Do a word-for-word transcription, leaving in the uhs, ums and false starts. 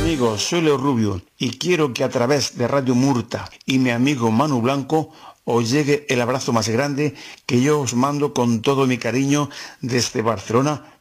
amigos, soy Leo Rubio y quiero que a través de Radio Murta y mi amigo Manu Blanco os llegue el abrazo más grande que yo os mando con todo mi cariño desde Barcelona,